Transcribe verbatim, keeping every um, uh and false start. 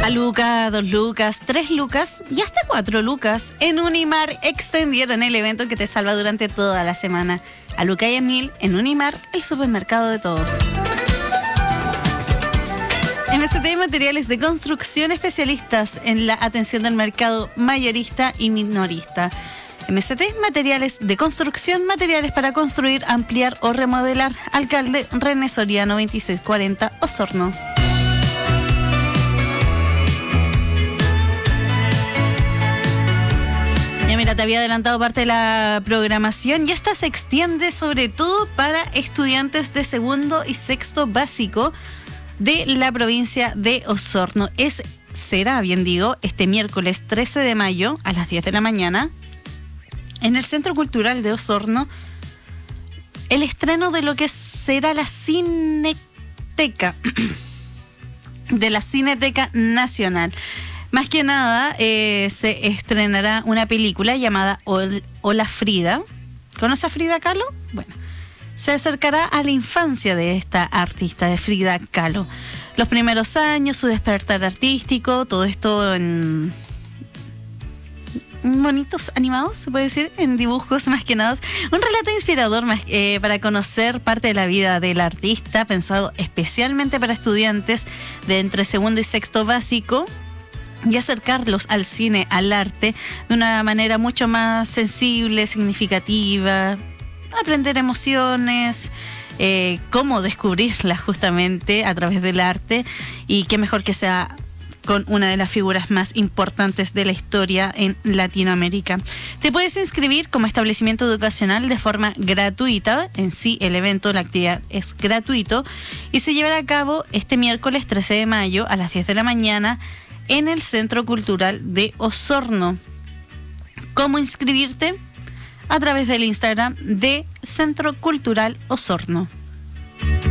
A lucas, dos lucas, tres lucas y hasta cuatro lucas. En Unimar extendieron el evento que te salva durante toda la semana. A lucas y a mil en Unimar, el supermercado de todos. M S T Materiales de Construcción, especialistas en la atención del mercado mayorista y minorista. M S T Materiales de Construcción, materiales para construir, ampliar o remodelar. Alcalde René Soriano veintiséis cuarenta, Osorno. Ya mira, te había adelantado parte de la programación y esta se extiende sobre todo para estudiantes de segundo y sexto básico de la provincia de Osorno. Es, será, bien digo, este miércoles trece de mayo a las diez de la mañana en el Centro Cultural de Osorno, el estreno de lo que será la Cineteca, de la Cineteca Nacional. Más que nada, eh, se estrenará una película llamada Hola Frida. ¿Conoce a Frida Kahlo? Bueno, se acercará a la infancia de esta artista, de Frida Kahlo. Los primeros años, su despertar artístico, todo esto en bonitos animados, se puede decir, en dibujos más que nada. Un relato inspirador más, eh, para conocer parte de la vida del artista, pensado especialmente para estudiantes de entre segundo y sexto básico, y acercarlos al cine, al arte, de una manera mucho más sensible, significativa, aprender emociones, eh, cómo descubrirlas justamente a través del arte, y qué mejor que sea con una de las figuras más importantes de la historia en Latinoamérica. Te puedes inscribir como establecimiento educacional de forma gratuita. En sí, el evento, la actividad es gratuito y se llevará a cabo este miércoles trece de mayo a las diez de la mañana en el Centro Cultural de Osorno. ¿Cómo inscribirte? A través del Instagram de Centro Cultural Osorno.